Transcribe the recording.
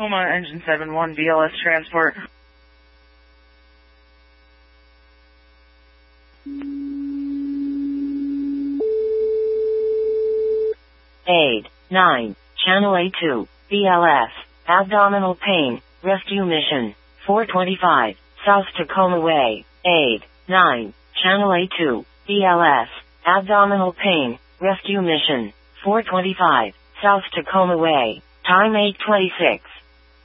Tacoma Engine 7-1 BLS transport. Aid 9, Channel A2, BLS, abdominal pain, rescue mission, 425, South Tacoma Way. Aid 9, Channel A2, BLS, abdominal pain, rescue mission, 425, South Tacoma Way. Time 8:26.